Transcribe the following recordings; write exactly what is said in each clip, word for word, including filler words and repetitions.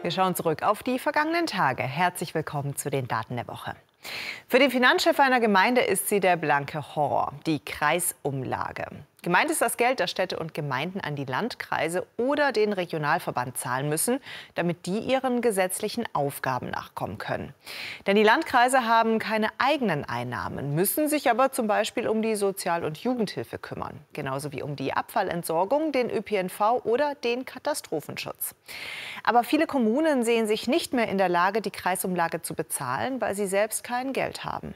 Wir schauen zurück auf die vergangenen Tage. Herzlich willkommen zu den Daten der Woche. Für den Finanzchef einer Gemeinde ist sie der blanke Horror, die Kreisumlage. Gemeint ist das Geld, das Städte und Gemeinden an die Landkreise oder den Regionalverband zahlen müssen, damit die ihren gesetzlichen Aufgaben nachkommen können. Denn die Landkreise haben keine eigenen Einnahmen, müssen sich aber zum Beispiel um die Sozial- und Jugendhilfe kümmern. Genauso wie um die Abfallentsorgung, den Ö P N V oder den Katastrophenschutz. Aber viele Kommunen sehen sich nicht mehr in der Lage, die Kreisumlage zu bezahlen, weil sie selbst kein Geld haben.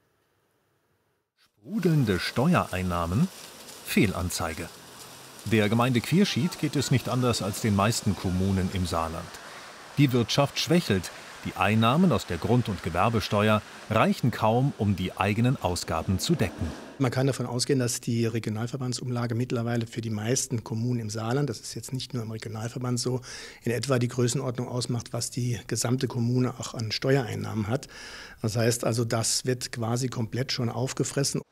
Sprudelnde Steuereinnahmen? Fehlanzeige. Der Gemeinde Quierschied geht es nicht anders als den meisten Kommunen im Saarland. Die Wirtschaft schwächelt. Die Einnahmen aus der Grund- und Gewerbesteuer reichen kaum, um die eigenen Ausgaben zu decken. Man kann davon ausgehen, dass die Regionalverbandsumlage mittlerweile für die meisten Kommunen im Saarland, das ist jetzt nicht nur im Regionalverband so, in etwa die Größenordnung ausmacht, was die gesamte Kommune auch an Steuereinnahmen hat. Das heißt also, das wird quasi komplett schon aufgefressen.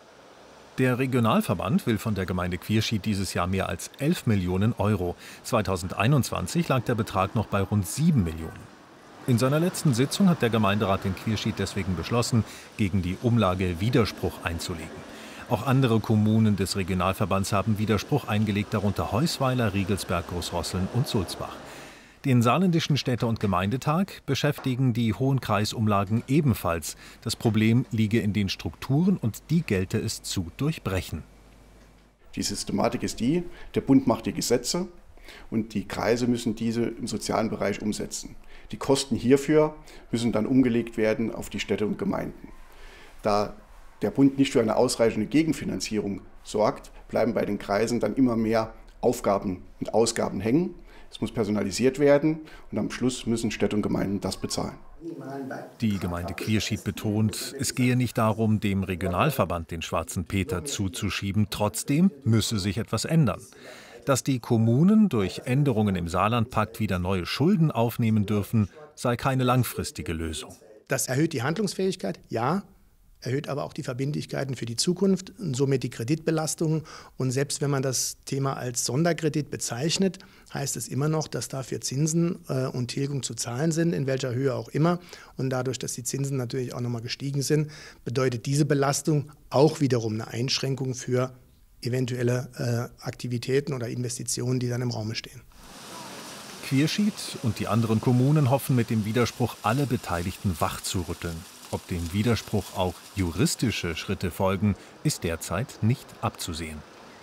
Der Regionalverband will von der Gemeinde Quierschied dieses Jahr mehr als elf Millionen Euro. zweitausendeinundzwanzig lag der Betrag noch bei rund sieben Millionen. In seiner letzten Sitzung hat der Gemeinderat in Quierschied deswegen beschlossen, gegen die Umlage Widerspruch einzulegen. Auch andere Kommunen des Regionalverbands haben Widerspruch eingelegt, darunter Heusweiler, Riegelsberg, Großrosseln und Sulzbach. Den saarländischen Städte- und Gemeindetag beschäftigen die hohen Kreisumlagen ebenfalls. Das Problem liege in den Strukturen und die gelte es zu durchbrechen. Die Systematik ist die, der Bund macht die Gesetze und die Kreise müssen diese im sozialen Bereich umsetzen. Die Kosten hierfür müssen dann umgelegt werden auf die Städte und Gemeinden. Da der Bund nicht für eine ausreichende Gegenfinanzierung sorgt, bleiben bei den Kreisen dann immer mehr Aufgaben und Ausgaben hängen. Es muss personalisiert werden und am Schluss müssen Städte und Gemeinden das bezahlen. Die Gemeinde Quierschied betont, es gehe nicht darum, dem Regionalverband den schwarzen Peter zuzuschieben. Trotzdem müsse sich etwas ändern. Dass die Kommunen durch Änderungen im Saarlandpakt wieder neue Schulden aufnehmen dürfen, sei keine langfristige Lösung. Das erhöht die Handlungsfähigkeit, ja. Erhöht aber auch die Verbindlichkeiten für die Zukunft und somit die Kreditbelastungen. Und selbst wenn man das Thema als Sonderkredit bezeichnet, heißt es immer noch, dass dafür Zinsen äh, und Tilgung zu zahlen sind, in welcher Höhe auch immer. Und dadurch, dass die Zinsen natürlich auch nochmal gestiegen sind, bedeutet diese Belastung auch wiederum eine Einschränkung für eventuelle äh, Aktivitäten oder Investitionen, die dann im Raum stehen. Quierschied und die anderen Kommunen hoffen mit dem Widerspruch, alle Beteiligten wachzurütteln. Ob dem Widerspruch auch juristische Schritte folgen, ist derzeit nicht abzusehen.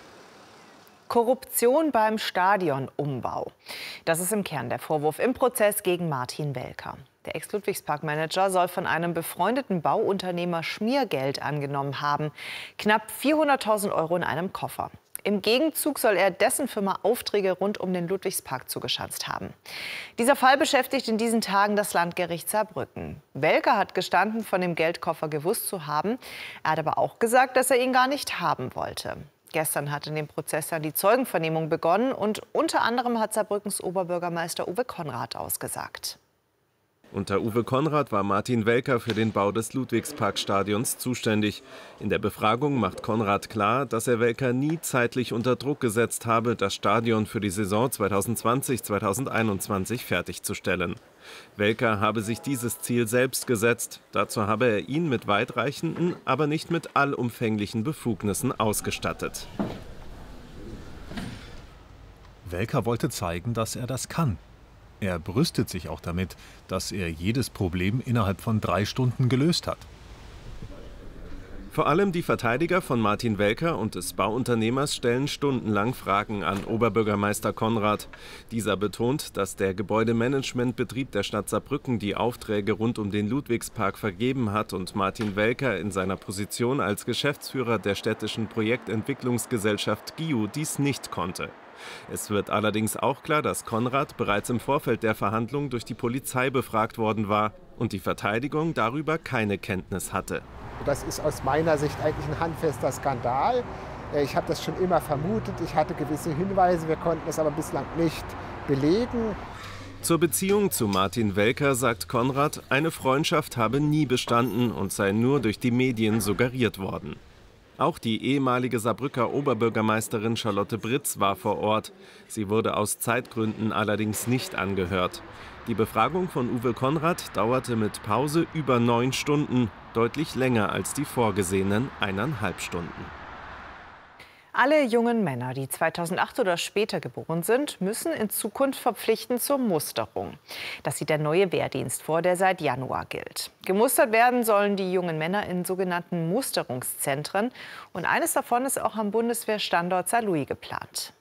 Korruption beim Stadionumbau. Das ist im Kern der Vorwurf im Prozess gegen Martin Welker. Der Ex-Ludwigspark-Manager soll von einem befreundeten Bauunternehmer Schmiergeld angenommen haben. Knapp vierhunderttausend Euro in einem Koffer. Im Gegenzug soll er dessen Firma Aufträge rund um den Ludwigspark zugeschanzt haben. Dieser Fall beschäftigt in diesen Tagen das Landgericht Saarbrücken. Welker hat gestanden, von dem Geldkoffer gewusst zu haben. Er hat aber auch gesagt, dass er ihn gar nicht haben wollte. Gestern hat in dem Prozess dann die Zeugenvernehmung begonnen und unter anderem hat Saarbrückens Oberbürgermeister Uwe Konrad ausgesagt. Unter Uwe Konrad war Martin Welker für den Bau des Ludwigsparkstadions zuständig. In der Befragung macht Konrad klar, dass er Welker nie zeitlich unter Druck gesetzt habe, das Stadion für die Saison zweitausendzwanzig zweitausendeinundzwanzig fertigzustellen. Welker habe sich dieses Ziel selbst gesetzt. Dazu habe er ihn mit weitreichenden, aber nicht mit allumfänglichen Befugnissen ausgestattet. Welker wollte zeigen, dass er das kann. Er brüstet sich auch damit, dass er jedes Problem innerhalb von drei Stunden gelöst hat. Vor allem die Verteidiger von Martin Welker und des Bauunternehmers stellen stundenlang Fragen an Oberbürgermeister Konrad. Dieser betont, dass der Gebäudemanagementbetrieb der Stadt Saarbrücken die Aufträge rund um den Ludwigspark vergeben hat und Martin Welker in seiner Position als Geschäftsführer der städtischen Projektentwicklungsgesellschaft G I U dies nicht konnte. Es wird allerdings auch klar, dass Konrad bereits im Vorfeld der Verhandlung durch die Polizei befragt worden war und die Verteidigung darüber keine Kenntnis hatte. Das ist aus meiner Sicht eigentlich ein handfester Skandal. Ich habe das schon immer vermutet. Ich hatte gewisse Hinweise, wir konnten es aber bislang nicht belegen. Zur Beziehung zu Martin Welker sagt Konrad, eine Freundschaft habe nie bestanden und sei nur durch die Medien suggeriert worden. Auch die ehemalige Saarbrücker Oberbürgermeisterin Charlotte Britz war vor Ort. Sie wurde aus Zeitgründen allerdings nicht angehört. Die Befragung von Uwe Conrad dauerte mit Pause über neun Stunden, deutlich länger als die vorgesehenen eineinhalb Stunden. Alle jungen Männer, die zweitausendacht oder später geboren sind, müssen in Zukunft verpflichten zur Musterung. Das sieht der neue Wehrdienst vor, der seit Januar gilt. Gemustert werden sollen die jungen Männer in sogenannten Musterungszentren. Und eines davon ist auch am Bundeswehrstandort Saarlouis geplant.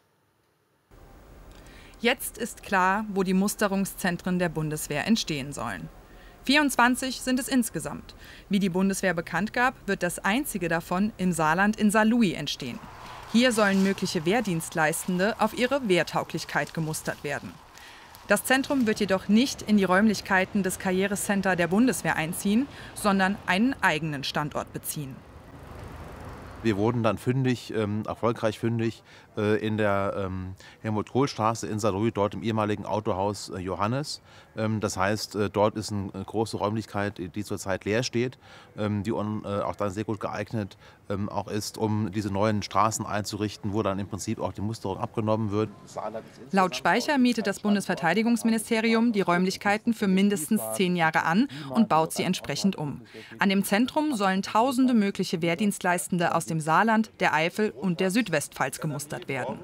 Jetzt ist klar, wo die Musterungszentren der Bundeswehr entstehen sollen. vierundzwanzig sind es insgesamt. Wie die Bundeswehr bekannt gab, wird das einzige davon im Saarland in Saarlouis entstehen. Hier sollen mögliche Wehrdienstleistende auf ihre Wehrtauglichkeit gemustert werden. Das Zentrum wird jedoch nicht in die Räumlichkeiten des Karrierecenter der Bundeswehr einziehen, sondern einen eigenen Standort beziehen. Wir wurden dann fündig, ähm, erfolgreich fündig äh, in der ähm, Helmut-Kohl-Straße in Saarlouis, dort im ehemaligen Autohaus äh, Johannes. Ähm, das heißt, äh, dort ist eine große Räumlichkeit, die zurzeit leer steht, ähm, die un, äh, auch dann sehr gut geeignet ähm, auch ist, um diese neuen Straßen einzurichten, wo dann im Prinzip auch die Musterung abgenommen wird. Laut Speicher mietet das Bundesverteidigungsministerium die Räumlichkeiten für mindestens zehn Jahre an und baut sie entsprechend um. An dem Zentrum sollen tausende mögliche Wehrdienstleistende aus dem Saarland, der Eifel und der Südwestpfalz gemustert werden.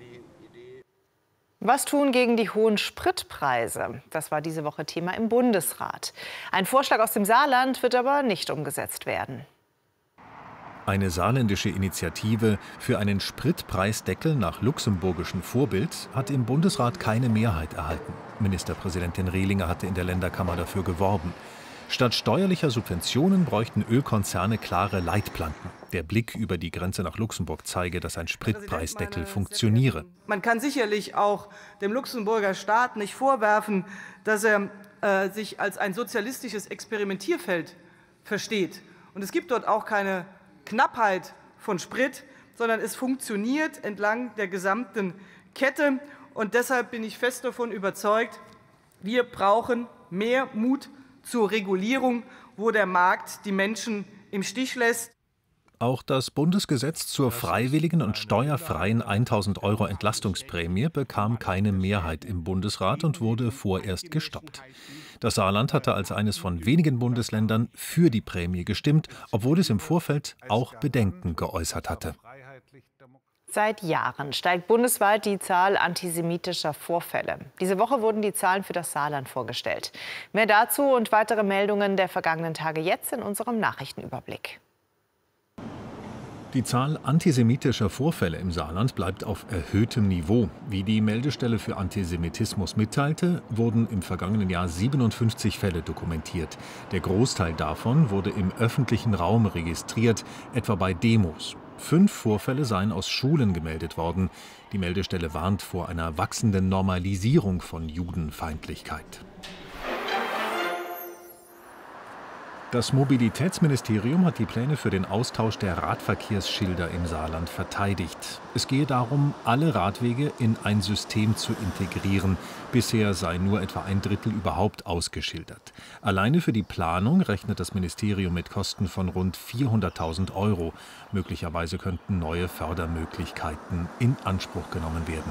Was tun gegen die hohen Spritpreise? Das war diese Woche Thema im Bundesrat. Ein Vorschlag aus dem Saarland wird aber nicht umgesetzt werden. Eine saarländische Initiative für einen Spritpreisdeckel nach luxemburgischem Vorbild hat im Bundesrat keine Mehrheit erhalten. Ministerpräsidentin Rehlinger hatte in der Länderkammer dafür geworben. Statt steuerlicher Subventionen bräuchten Ölkonzerne klare Leitplanken. Der Blick über die Grenze nach Luxemburg zeige, dass ein Spritpreisdeckel funktioniere. Man kann sicherlich auch dem Luxemburger Staat nicht vorwerfen, dass er äh, sich als ein sozialistisches Experimentierfeld versteht. Und es gibt dort auch keine Knappheit von Sprit, sondern es funktioniert entlang der gesamten Kette. Und deshalb bin ich fest davon überzeugt, wir brauchen mehr Mut zur Regulierung, wo der Markt die Menschen im Stich lässt. Auch das Bundesgesetz zur freiwilligen und steuerfreien tausend Euro Entlastungsprämie bekam keine Mehrheit im Bundesrat und wurde vorerst gestoppt. Das Saarland hatte als eines von wenigen Bundesländern für die Prämie gestimmt, obwohl es im Vorfeld auch Bedenken geäußert hatte. Seit Jahren steigt bundesweit die Zahl antisemitischer Vorfälle. Diese Woche wurden die Zahlen für das Saarland vorgestellt. Mehr dazu und weitere Meldungen der vergangenen Tage jetzt in unserem Nachrichtenüberblick. Die Zahl antisemitischer Vorfälle im Saarland bleibt auf erhöhtem Niveau. Wie die Meldestelle für Antisemitismus mitteilte, wurden im vergangenen Jahr siebenundfünfzig Fälle dokumentiert. Der Großteil davon wurde im öffentlichen Raum registriert, etwa bei Demos. Fünf Vorfälle seien aus Schulen gemeldet worden. Die Meldestelle warnt vor einer wachsenden Normalisierung von Judenfeindlichkeit. Das Mobilitätsministerium hat die Pläne für den Austausch der Radverkehrsschilder im Saarland verteidigt. Es gehe darum, alle Radwege in ein System zu integrieren. Bisher sei nur etwa ein Drittel überhaupt ausgeschildert. Alleine für die Planung rechnet das Ministerium mit Kosten von rund vierhunderttausend Euro. Möglicherweise könnten neue Fördermöglichkeiten in Anspruch genommen werden.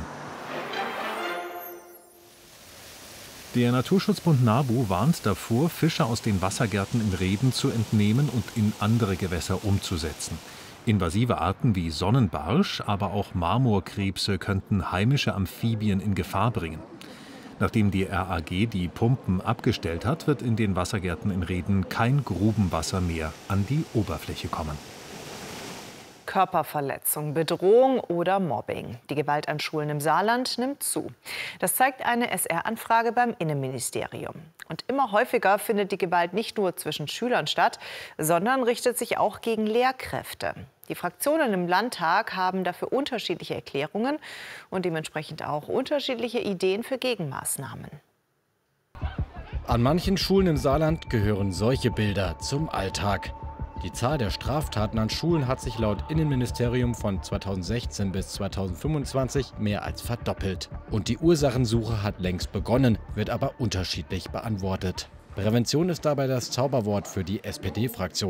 Der Naturschutzbund NABU warnt davor, Fische aus den Wassergärten in Reden zu entnehmen und in andere Gewässer umzusetzen. Invasive Arten wie Sonnenbarsch, aber auch Marmorkrebse könnten heimische Amphibien in Gefahr bringen. Nachdem die R A G die Pumpen abgestellt hat, wird in den Wassergärten in Reden kein Grubenwasser mehr an die Oberfläche kommen. Körperverletzung, Bedrohung oder Mobbing. Die Gewalt an Schulen im Saarland nimmt zu. Das zeigt eine S R-Anfrage beim Innenministerium. Und immer häufiger findet die Gewalt nicht nur zwischen Schülern statt, sondern richtet sich auch gegen Lehrkräfte. Die Fraktionen im Landtag haben dafür unterschiedliche Erklärungen und dementsprechend auch unterschiedliche Ideen für Gegenmaßnahmen. An manchen Schulen im Saarland gehören solche Bilder zum Alltag. Die Zahl der Straftaten an Schulen hat sich laut Innenministerium von zweitausendsechzehn bis zweitausendfünfundzwanzig mehr als verdoppelt. Und die Ursachensuche hat längst begonnen, wird aber unterschiedlich beantwortet. Prävention ist dabei das Zauberwort für die S P D-Fraktion.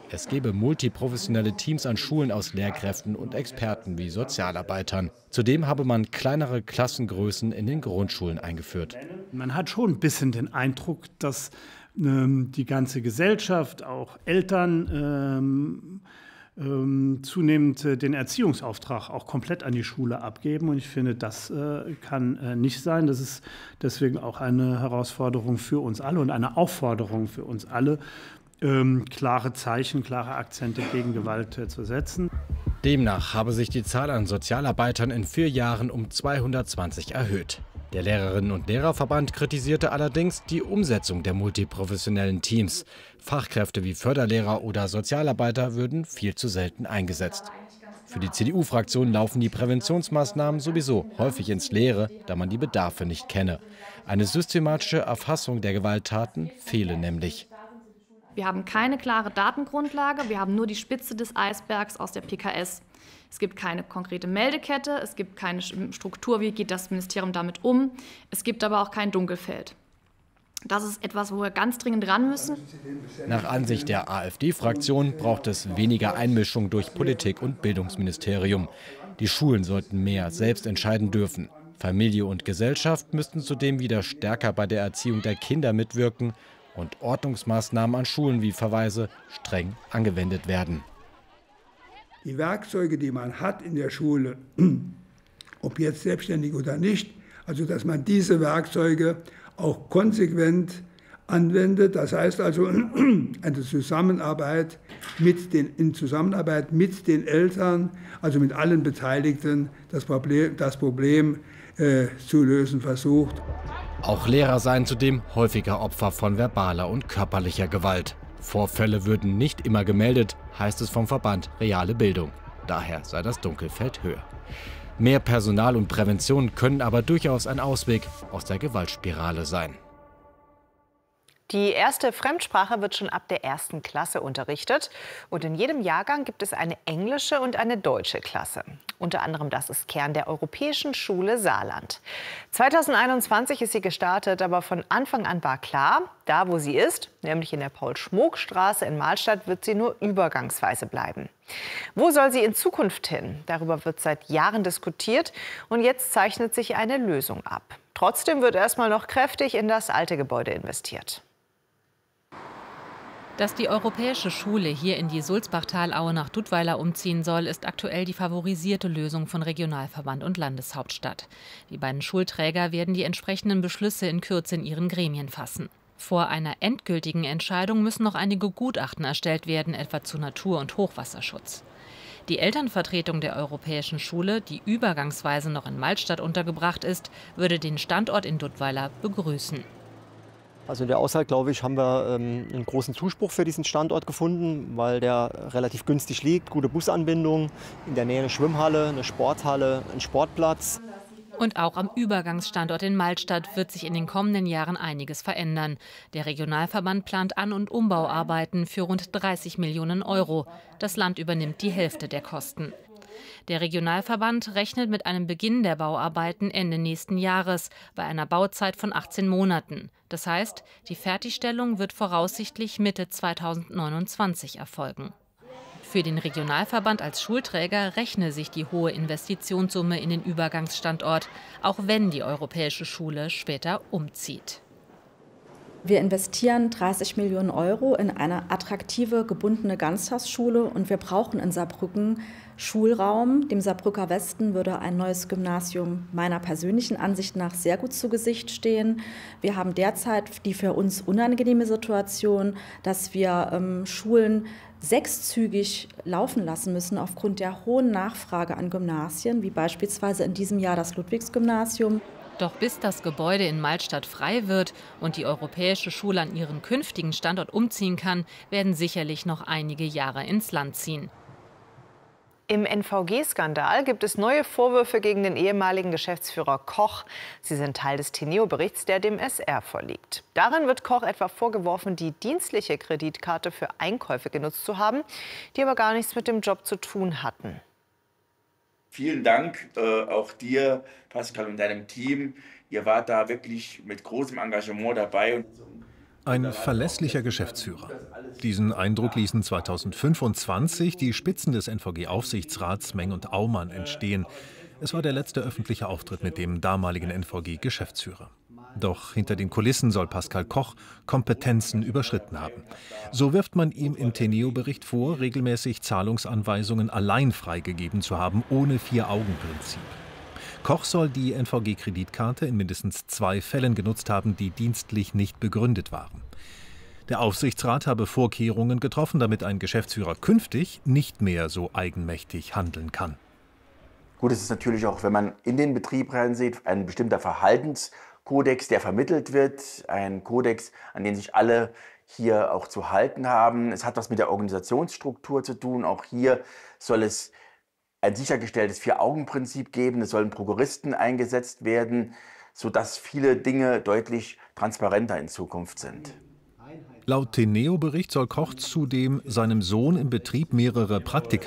Es gebe multiprofessionelle Teams an Schulen aus Lehrkräften und Experten wie Sozialarbeitern. Zudem habe man kleinere Klassengrößen in den Grundschulen eingeführt. Man hat schon ein bisschen den Eindruck, dass ähm, die ganze Gesellschaft, auch Eltern, ähm, ähm, zunehmend äh, den Erziehungsauftrag auch komplett an die Schule abgeben. Und ich finde, das äh, kann äh, nicht sein. Das ist deswegen auch eine Herausforderung für uns alle und eine Aufforderung für uns alle, ähm, klare Zeichen, klare Akzente gegen Gewalt äh, zu setzen. Demnach habe sich die Zahl an Sozialarbeitern in vier Jahren um zweihundertzwanzig erhöht. Der Lehrerinnen- und Lehrerverband kritisierte allerdings die Umsetzung der multiprofessionellen Teams. Fachkräfte wie Förderlehrer oder Sozialarbeiter würden viel zu selten eingesetzt. Für die C D U-Fraktion laufen die Präventionsmaßnahmen sowieso häufig ins Leere, da man die Bedarfe nicht kenne. Eine systematische Erfassung der Gewalttaten fehle nämlich. Wir haben keine klare Datengrundlage, wir haben nur die Spitze des Eisbergs aus der P K S. Es gibt keine konkrete Meldekette, es gibt keine Struktur, wie geht das Ministerium damit um. Es gibt aber auch kein Dunkelfeld. Das ist etwas, wo wir ganz dringend ran müssen. Nach Ansicht der AfD-Fraktion braucht es weniger Einmischung durch Politik und Bildungsministerium. Die Schulen sollten mehr selbst entscheiden dürfen. Familie und Gesellschaft müssten zudem wieder stärker bei der Erziehung der Kinder mitwirken und Ordnungsmaßnahmen an Schulen wie Verweise streng angewendet werden. Die Werkzeuge, die man hat in der Schule, ob jetzt selbstständig oder nicht, also dass man diese Werkzeuge auch konsequent anwendet. Das heißt also eine Zusammenarbeit mit den, in Zusammenarbeit mit den Eltern, also mit allen Beteiligten, das Problem, das Problem äh, zu lösen versucht. Auch Lehrer seien zudem häufiger Opfer von verbaler und körperlicher Gewalt. Vorfälle würden nicht immer gemeldet, heißt es vom Verband Reale Bildung. Daher sei das Dunkelfeld höher. Mehr Personal und Prävention können aber durchaus ein Ausweg aus der Gewaltspirale sein. Die erste Fremdsprache wird schon ab der ersten Klasse unterrichtet. Und in jedem Jahrgang gibt es eine englische und eine deutsche Klasse. Unter anderem das ist Kern der Europäischen Schule Saarland. zweitausendeinundzwanzig ist sie gestartet, aber von Anfang an war klar, da wo sie ist, nämlich in der Paul-Schmook-Straße in Mahlstadt, wird sie nur übergangsweise bleiben. Wo soll sie in Zukunft hin? Darüber wird seit Jahren diskutiert und jetzt zeichnet sich eine Lösung ab. Trotzdem wird erstmal noch kräftig in das alte Gebäude investiert. Dass die Europäische Schule hier in die Sulzbachtalaue nach Dudweiler umziehen soll, ist aktuell die favorisierte Lösung von Regionalverband und Landeshauptstadt. Die beiden Schulträger werden die entsprechenden Beschlüsse in Kürze in ihren Gremien fassen. Vor einer endgültigen Entscheidung müssen noch einige Gutachten erstellt werden, etwa zu Natur- und Hochwasserschutz. Die Elternvertretung der Europäischen Schule, die übergangsweise noch in Mahlstadt untergebracht ist, würde den Standort in Dudweiler begrüßen. Also in der Auswahl, glaube ich, haben wir ähm, einen großen Zuspruch für diesen Standort gefunden, weil der relativ günstig liegt, gute Busanbindung, in der Nähe eine Schwimmhalle, eine Sporthalle, ein Sportplatz. Und auch am Übergangsstandort in Mahlstadt wird sich in den kommenden Jahren einiges verändern. Der Regionalverband plant An- und Umbauarbeiten für rund dreißig Millionen Euro. Das Land übernimmt die Hälfte der Kosten. Der Regionalverband rechnet mit einem Beginn der Bauarbeiten Ende nächsten Jahres bei einer Bauzeit von achtzehn Monaten. Das heißt, die Fertigstellung wird voraussichtlich Mitte zweitausendneunundzwanzig erfolgen. Für den Regionalverband als Schulträger rechne sich die hohe Investitionssumme in den Übergangsstandort, auch wenn die Europäische Schule später umzieht. Wir investieren dreißig Millionen Euro in eine attraktive, gebundene Ganztagsschule und wir brauchen in Saarbrücken Schulraum. Dem Saarbrücker Westen würde ein neues Gymnasium meiner persönlichen Ansicht nach sehr gut zu Gesicht stehen. Wir haben derzeit die für uns unangenehme Situation, dass wir ähm, Schulen sechszügig laufen lassen müssen aufgrund der hohen Nachfrage an Gymnasien, wie beispielsweise in diesem Jahr das Ludwigsgymnasium. Doch bis das Gebäude in Mahlstadt frei wird und die Europäische Schule an ihren künftigen Standort umziehen kann, werden sicherlich noch einige Jahre ins Land ziehen. Im N V G-Skandal gibt es neue Vorwürfe gegen den ehemaligen Geschäftsführer Koch. Sie sind Teil des Tineo-Berichts, der dem S R vorliegt. Darin wird Koch etwa vorgeworfen, die dienstliche Kreditkarte für Einkäufe genutzt zu haben, die aber gar nichts mit dem Job zu tun hatten. Vielen Dank äh, auch dir, Pascal, und deinem Team. Ihr wart da wirklich mit großem Engagement dabei. Und Ein verlässlicher Geschäftsführer. Diesen Eindruck ließen zweitausendfünfundzwanzig die Spitzen des N V G-Aufsichtsrats Meng und Aumann entstehen. Es war der letzte öffentliche Auftritt mit dem damaligen N V G-Geschäftsführer. Doch hinter den Kulissen soll Pascal Koch Kompetenzen überschritten haben. So wirft man ihm im Teneo-Bericht vor, regelmäßig Zahlungsanweisungen allein freigegeben zu haben, ohne Vier-Augen-Prinzip. Koch soll die N V G-Kreditkarte in mindestens zwei Fällen genutzt haben, die dienstlich nicht begründet waren. Der Aufsichtsrat habe Vorkehrungen getroffen, damit ein Geschäftsführer künftig nicht mehr so eigenmächtig handeln kann. Gut, es ist natürlich auch, wenn man in den Betrieb reinsieht, ein bestimmter Verhaltenskodex, der vermittelt wird, ein Kodex, an den sich alle hier auch zu halten haben. Es hat was mit der Organisationsstruktur zu tun. Auch hier soll es ein sichergestelltes Vier-Augen-Prinzip geben. Es sollen Prokuristen eingesetzt werden, sodass viele Dinge deutlich transparenter in Zukunft sind. Laut Teneo-Bericht soll Koch zudem seinem Sohn im Betrieb mehrere Praktika